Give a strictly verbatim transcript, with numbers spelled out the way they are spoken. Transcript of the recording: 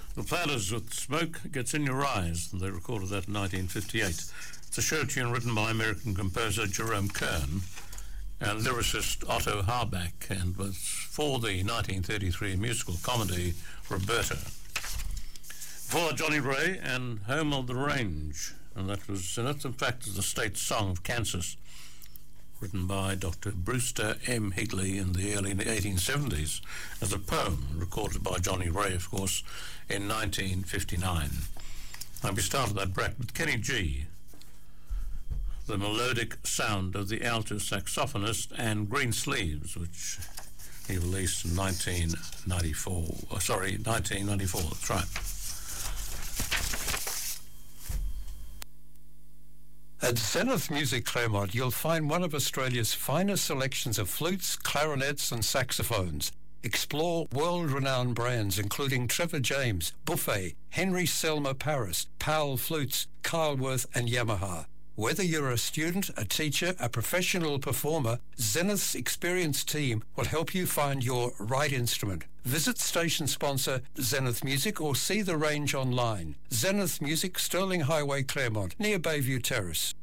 The Platters with Smoke Gets in Your Eyes, and they recorded that in nineteen fifty-eight. It's a show tune written by American composer Jerome Kern and lyricist Otto Harbach, and was for the nineteen thirty-three musical comedy Roberta. For Johnny Ray and Home on the Range, and that was, and that's in fact the state song of Kansas, written by Doctor Brewster M. Higley in the early eighteen seventies as a poem, recorded by Johnny Ray, of course, in nineteen fifty-nine. And we started that break with Kenny G, the melodic sound of the alto saxophonist, and Green Sleeves, which he released in nineteen ninety-four. Oh, sorry, nineteen ninety-four, that's right. At Zenith Music Claremont, you'll find one of Australia's finest selections of flutes, clarinets and saxophones. Explore world-renowned brands including Trevor James, Buffet, Henry Selmer Paris, Powell Flutes, Kyleworth and Yamaha. Whether you're a student, a teacher, a professional performer, Zenith's experienced team will help you find your right instrument. Visit station sponsor Zenith Music or see the range online. Zenith Music, Sterling Highway, Claremont, near Bayview Terrace.